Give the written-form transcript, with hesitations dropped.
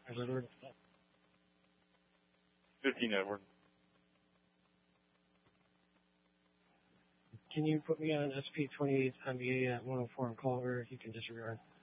Edward. 15 Edward. Can you put me on SP28 MBA at 104 and call her? You can disregard.